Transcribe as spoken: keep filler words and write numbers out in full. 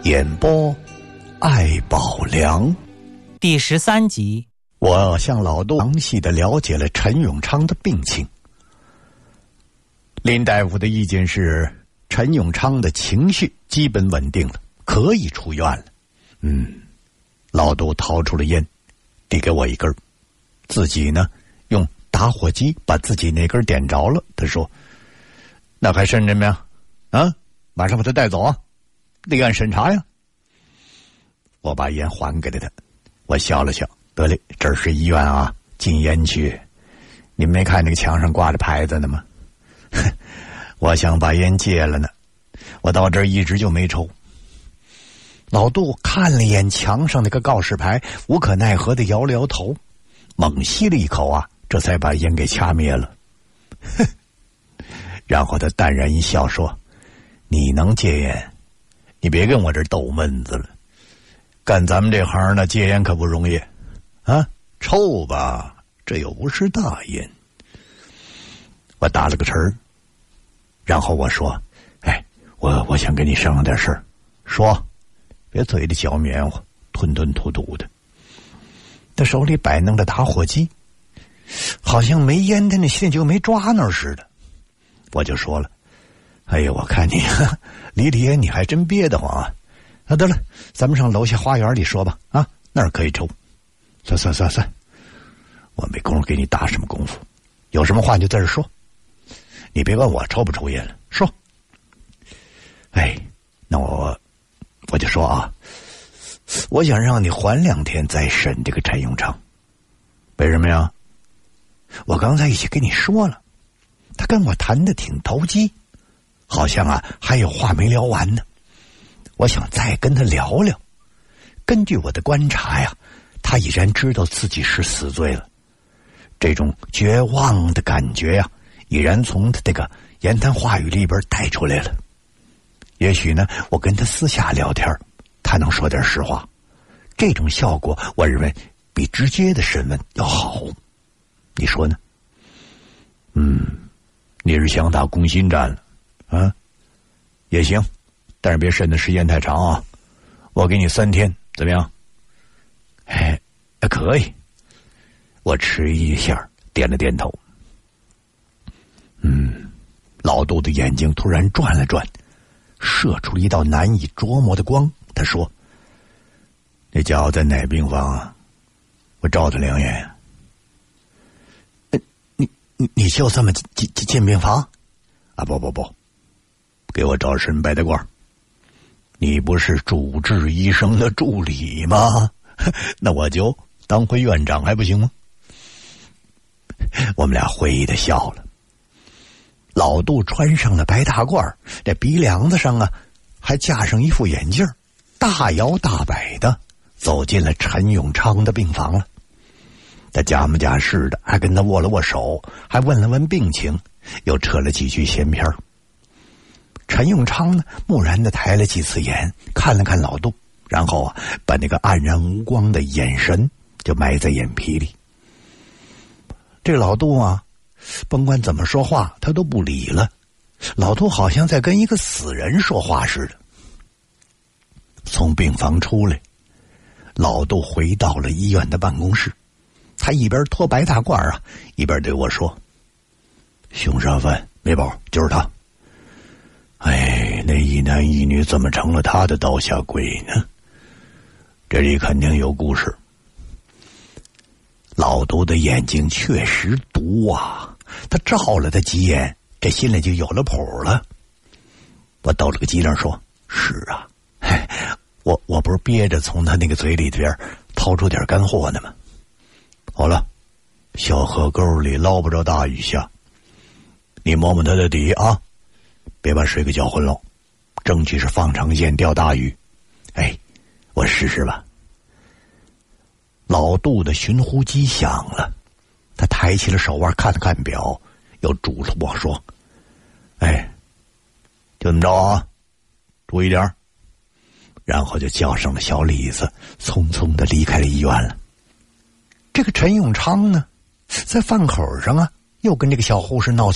点播爱宝良第十三集。 我向老杜详细的了解了陈永昌的病情。林大夫的意见是，陈永昌的情绪基本稳定了，可以出院了。嗯，老杜掏出了烟，递给我一根，自己呢用打火机把自己那根点着了。他说：“那还审着没啊？啊，马上把他带走啊，立案审查呀。”我把烟还给了他，我笑了笑，得嘞，这是医院啊，禁烟区。你没看那个墙上挂着牌子呢吗？我想把烟戒了呢，我到这儿一直就没抽。老杜看了眼墙上那个告示牌，无可奈何的摇了摇头，猛吸了一口啊，这才把烟给掐灭了。然后他淡然一笑说：“你能戒烟，你别跟我这儿逗闷子了。干咱们这行呢，戒烟可不容易啊，臭吧，这又不是大烟。”我打了个嗝，然后我说：“哎，我我想跟你商量点事儿，说，别嘴里嚼棉花，吞吞吐吐的。”他手里摆弄着打火机，好像没烟他那心里就没抓那儿似的。我就说了：“哎呀，我看你离离烟你还真憋得慌啊！啊，得了，咱们上楼下花园里说吧，啊，那儿可以抽。算算算算，我没工夫给你打什么功夫，有什么话你就在这说，你别问我抽不抽烟了，说。哎，那我我就说啊，我想让你缓两天再审这个陈永昌。为什么呀？我刚才已经跟你说了，他跟我谈的挺投机，好像啊还有话没聊完呢。我想再跟他聊聊。根据我的观察呀，他已然知道自己是死罪了，这种绝望的感觉呀，已然从他这个言谈话语里边带出来了。也许呢，我跟他私下聊天，他能说点实话，这种效果我认为比直接的审问要好。你说呢？嗯，你是想打攻心战了啊？也行，但是别审的时间太长啊，我给你三天，怎么样？哎，可以。我迟疑一下，点了点头。嗯，老杜的眼睛突然转了转，射出了一道难以琢磨的光。他说：“那家伙在哪病房啊？我照他两眼。”呃，你你你就这么进进进病房？啊，不不不，给我找身白大褂。你不是主治医生的助理吗？那我就当回院长还不行吗？我们俩会意的笑了。老杜穿上了白大褂，这鼻梁子上啊还架上一副眼镜，大摇大摆的走进了陈永昌的病房了。他假模假式的还跟他握了握手，还问了问病情，又扯了几句闲篇。陈永昌呢木然的抬了几次眼，看了看老杜，然后啊把那个黯然无光的眼神就埋在眼皮里。这老杜啊甭管怎么说话他都不理了，老杜好像在跟一个死人说话似的。从病房出来，老杜回到了医院的办公室，他一边脱白大褂啊，一边对我说：“凶杀犯梅宝就是他。哎，那一男一女怎么成了他的刀下鬼呢？这里肯定有故事。”老杜的眼睛确实毒啊，他照了他几眼，这心里就有了谱了。我抖了个机灵说：“是啊，嘿，我我不是憋着从他那个嘴里边掏出点干货呢吗？好了，小河沟里捞不着大鱼虾，你摸摸他的底啊，别把水给搅浑了，争取是放长线钓大鱼。哎，我试试吧。”老杜的寻呼机响了，他抬起了手腕看了看表，又嘱咐我说：“哎，就这么着啊，注意点。”然后就叫上了小李子，匆匆的离开了医院了。这个陈永昌呢，在饭口上啊，又跟这个小护士闹起